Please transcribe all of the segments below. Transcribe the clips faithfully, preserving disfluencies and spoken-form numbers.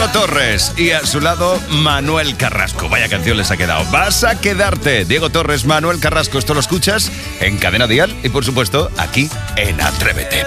Diego Torres y a su lado Manuel Carrasco. Vaya canción les ha quedado. Vas a quedarte. Diego Torres, Manuel Carrasco. Esto lo escuchas en Cadena Dial y por supuesto aquí en Atrévete.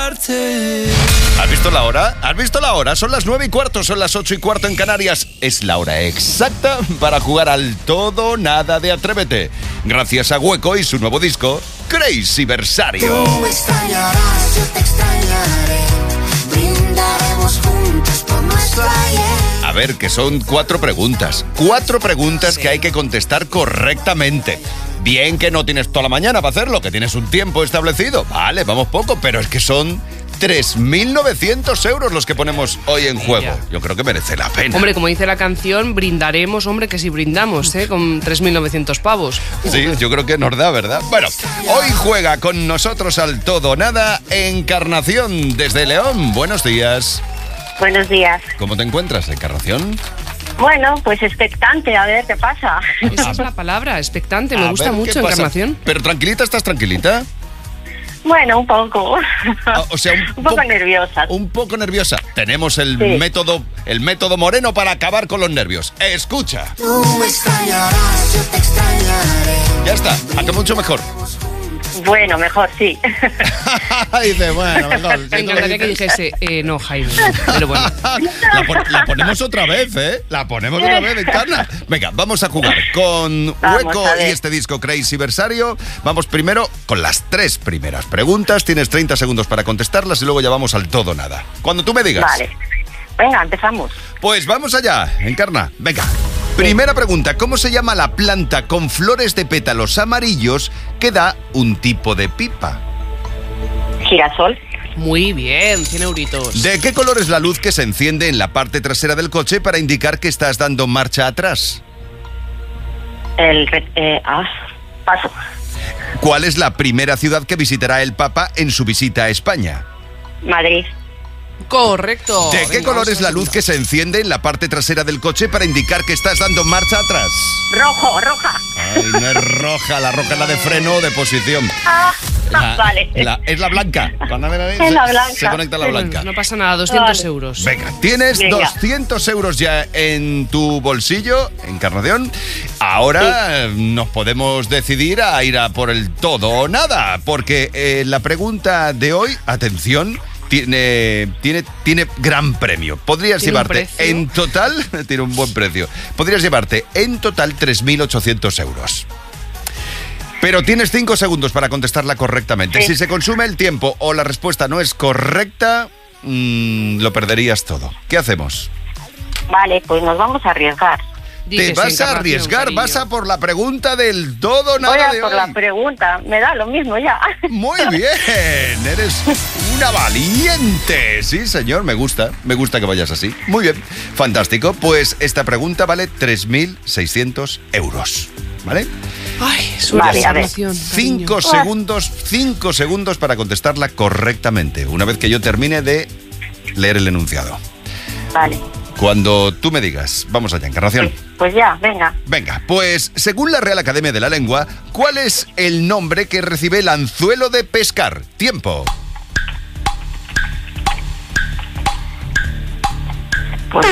¿Has visto la hora? ¿Has visto la hora? Son las nueve y cuarto, son las ocho y cuarto en Canarias. Es la hora exacta para jugar al todo o nada de Atrévete. Gracias a Hueco y su nuevo disco, Crazy Versario. Tú me extrañarás, yo te extrañaré. Brindaremos juntos por nuestro ayer. A ver, que son cuatro preguntas. Cuatro preguntas que hay que contestar correctamente. Bien que no tienes toda la mañana para hacerlo, que tienes un tiempo establecido. Vale, vamos poco, pero es que son tres mil novecientos euros los que ponemos hoy en juego. Yo creo que merece la pena. Hombre, como dice la canción, brindaremos, hombre, que si brindamos, ¿eh? Con tres mil novecientos pavos. Sí, yo creo que nos da, ¿verdad? Bueno, hoy juega con nosotros al todo o nada Encarnación desde León. Buenos días. Buenos días. ¿Cómo te encuentras, Encarnación? Bueno, pues expectante, a ver qué pasa. Esa es la palabra, expectante. Me A gusta ver, ¿qué mucho, pasa? Encarnación. Pero tranquilita, ¿estás tranquilita? Bueno, un poco. Ah, o sea, un, Un poco po- nerviosa. Un poco nerviosa. Tenemos el Sí. método, el método Moreno para acabar con los nervios. Escucha. Tú me extrañarás, yo te extrañaré. Ya está, acá mucho mejor. Bueno, mejor sí. Dice, bueno, mejor. Me encantaría que dijese, eh, no, Jaime. Pero bueno. La, pon- la ponemos otra vez, ¿eh? La ponemos otra vez, Encarna. Venga, vamos a jugar con Vamos Hueco a ver. y este disco Crazy Versario. Vamos primero con las tres primeras preguntas. Tienes treinta segundos para contestarlas y luego ya vamos al todo o nada. Cuando tú me digas. Vale. Venga, empezamos. Pues vamos allá, Encarna. Venga. Primera pregunta. ¿Cómo se llama la planta con flores de pétalos amarillos que da un tipo de pipa? Girasol. Muy bien, cien euritos. ¿De qué color es la luz que se enciende en la parte trasera del coche para indicar que estás dando marcha atrás? El... re- Eh, ah, paso. ¿Cuál es la primera ciudad que visitará el Papa en su visita a España? Madrid. Correcto. ¿De qué Venga, color vamos es la a luz segunda. que se enciende en la parte trasera del coche para indicar que estás dando marcha atrás? Rojo, roja. Ay, no es roja, la roja es la de freno o de posición. Ah, La- vale. la- es la blanca. Cuando Es la blanca. Se conecta la blanca. No pasa nada, doscientos Vale. euros. Venga, tienes Venga. doscientos euros ya en tu bolsillo, Encarnación. Ahora eh, nos podemos decidir a ir a por el todo o nada, porque eh, la pregunta de hoy, atención, tiene, tiene, tiene gran premio. Podrías ¿Tiene un llevarte precio? en total, tiene un buen precio, podrías llevarte en total tres mil ochocientos euros. Pero tienes cinco segundos para contestarla correctamente. Sí. Si se consume el tiempo o la respuesta no es correcta, mmm, lo perderías todo. ¿Qué hacemos? Vale, pues nos vamos a arriesgar. Di que Te sí, vas a Encarnación, arriesgar, cariño. vas a por la pregunta del todo o Voy nada a de por hoy. la pregunta. Me da lo mismo ya. Muy bien, eres una valiente. Sí, señor, me gusta, me gusta que vayas así. Muy bien, fantástico. Pues esta pregunta vale tres mil seiscientos euros, ¿vale? Ay, suerte, Vale, a ver. Encarnación, Cinco cariño. segundos, cinco segundos para contestarla correctamente, una vez que yo termine de leer el enunciado. Vale. Cuando tú me digas, vamos allá, Encarnación. Pues ya, venga. Venga, pues según la Real Academia de la Lengua, ¿cuál es el nombre que recibe el anzuelo de pescar? Tiempo. Pues...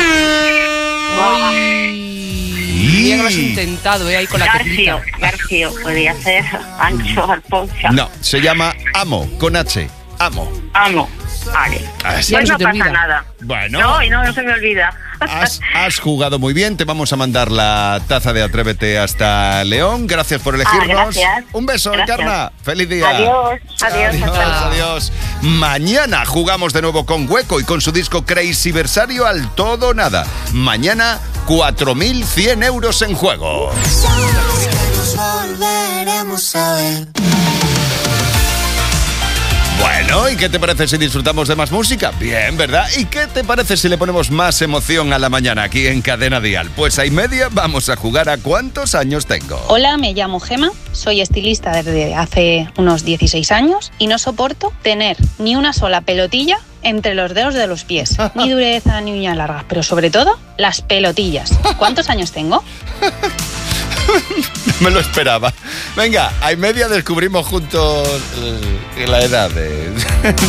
Mira que lo has intentado, ¿eh? Ahí con la Garcio, teclita. Garcio, podría ser Ancho, Alponcha. No, se llama Amo, con H. Amo. Amo. Vale. Así. Ya Pues no no se te pasa olvida. nada. Bueno. No, y no, no se me olvida. Has, has jugado muy bien, te vamos a mandar la taza de Atrévete hasta León. Gracias por elegirnos. Ah, gracias. Un beso, Gracias. Encarna. Feliz día. Adiós, adiós, Adiós, hasta luego. adiós. Mañana jugamos de nuevo con Hueco y con su disco Crazy Versario al todo o nada. Mañana cuatro mil cien euros en juego. Sabes que nos volveremos a ver. Bueno, ¿y qué te parece si disfrutamos de más música? Bien, ¿verdad? ¿Y qué te parece si le ponemos más emoción a la mañana aquí en Cadena Dial? Pues a y media vamos a jugar a ¿cuántos años tengo? Hola, me llamo Gema, soy estilista desde hace unos dieciséis años y no soporto tener ni una sola pelotilla entre los dedos de los pies. Ni dureza ni uñas largas, pero sobre todo las pelotillas. ¿Cuántos años tengo? Me lo esperaba. Venga, a y media descubrimos juntos eh, la edad de...